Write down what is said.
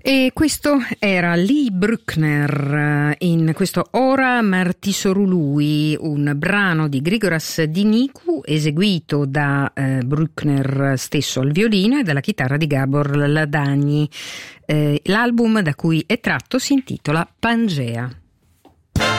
E questo era Lee Bruckner in questo Ora Martisorului, un brano di Grigoras Dinicu eseguito da Bruckner stesso al violino e dalla chitarra di Gabor Ladagni. L'album da cui è tratto si intitola Pangea.